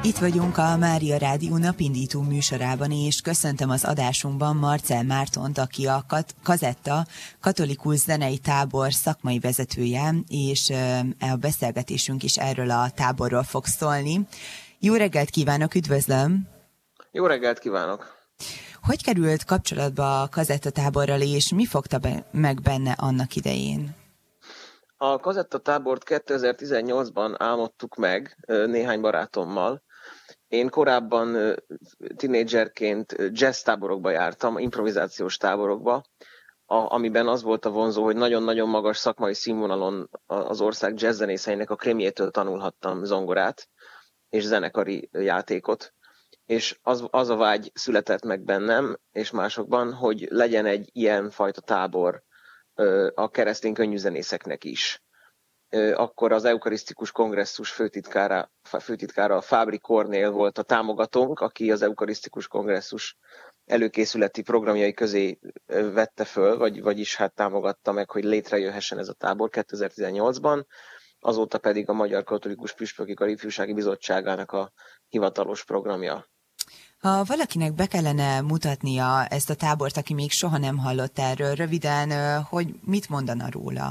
Itt vagyunk a Mária Rádió napindító műsorában, és köszöntöm az adásunkban Marcell Mártont, aki a Kazetta katolikus zenei tábor szakmai vezetője, és a beszélgetésünk is erről a táborról fog szólni. Jó reggelt kívánok, üdvözlöm! Jó reggelt kívánok! Hogy került kapcsolatba a Kazetta táborral, és mi fogta meg benne annak idején? A Kazetta tábort 2018-ban álmodtuk meg néhány barátommal. Én korábban tínédzserként jazz táborokba jártam, improvizációs táborokba, amiben az volt a vonzó, hogy nagyon-nagyon magas szakmai színvonalon az ország jazzzenészeinek a krémjétől tanulhattam zongorát és zenekari játékot. És az a vágy született meg bennem és másokban, hogy legyen egy ilyen fajta tábor a keresztény könnyűzenészeknek is. Akkor az Eukarisztikus Kongresszus főtitkára Fábri Kornél volt a támogatónk, aki az Eukarisztikus Kongresszus előkészületi programjai közé vette föl, vagyis hát támogatta meg, hogy létrejöhessen ez a tábor 2018-ban, azóta pedig a Magyar Katolikus Püspöki Kar Ifjúsági Bizottságának a hivatalos programja. Ha valakinek be kellene mutatnia ezt a tábort, aki még soha nem hallott erről, röviden, hogy mit mondana róla?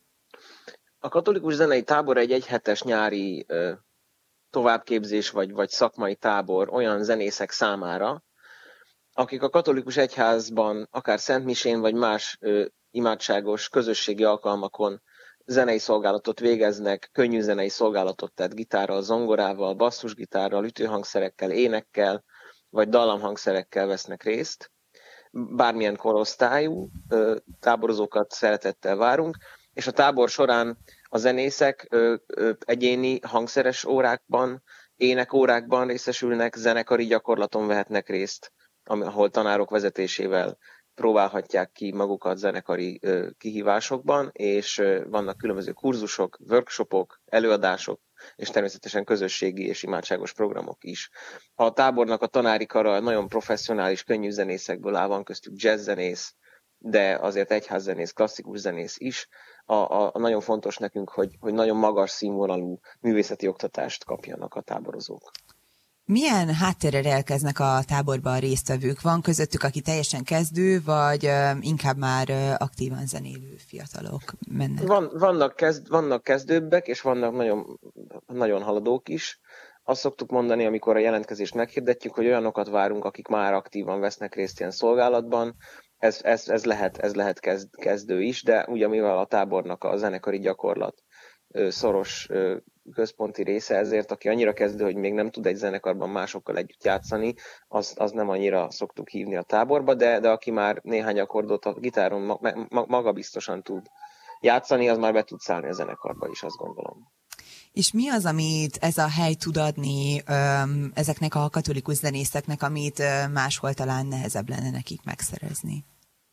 A katolikus zenei tábor egy egyhetes nyári továbbképzés vagy szakmai tábor olyan zenészek számára, akik a katolikus egyházban, akár szentmisén vagy más imádságos közösségi alkalmakon zenei szolgálatot végeznek, könnyű zenei szolgálatot, tehát gitárral, zongorával, basszusgitárral, ütőhangszerekkel, énekkel, vagy dallamhangszerekkel vesznek részt. Bármilyen korosztályú táborozókat szeretettel várunk, és a tábor során a zenészek egyéni hangszeres órákban, énekórákban részesülnek, zenekari gyakorlaton vehetnek részt, ahol tanárok vezetésével próbálhatják ki magukat zenekari kihívásokban, és vannak különböző kurzusok, workshopok, előadások, és természetesen közösségi és imádságos programok is. A tábornak a tanári kara nagyon professzionális könnyűzenészekből áll, van köztük jazzzenész, de azért egyházzenész, klasszikus zenész is. Nagyon fontos nekünk, hogy nagyon magas színvonalú művészeti oktatást kapjanak a táborozók. Milyen háttérrel rendelkeznek a táborban a résztvevők? Van közöttük, aki teljesen kezdő, vagy inkább már aktívan zenélő fiatalok mennek? Vannak kezdőbbek, és vannak nagyon, nagyon haladók is. Azt szoktuk mondani, amikor a jelentkezést meghirdetjük, hogy olyanokat várunk, akik már aktívan vesznek részt ilyen szolgálatban. Ez lehet kezdő is, de ugye mivel a tábornak a zenekari gyakorlat szoros központi része, ezért aki annyira kezdő, hogy még nem tud egy zenekarban másokkal együtt játszani, az nem annyira szoktuk hívni a táborba, de aki már néhány akkordot a gitáron magabiztosan tud játszani, az már be tud szállni a zenekarba is, azt gondolom. És mi az, amit ez a hely tud adni ezeknek a katolikus zenészeknek, amit máshol talán nehezebb lenne nekik megszerezni?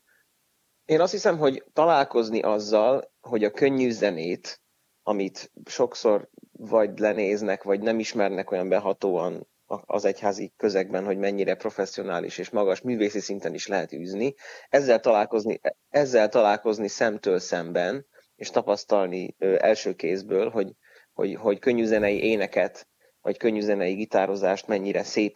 Én azt hiszem, hogy találkozni azzal, hogy a könnyű zenét, amit sokszor vagy lenéznek, vagy nem ismernek olyan behatóan az egyházi közegben, hogy mennyire professzionális és magas művészi szinten is lehet űzni, ezzel találkozni szemtől szemben, és tapasztalni első kézből, hogy könnyűzenei éneket, vagy könnyűzenei gitározást mennyire szép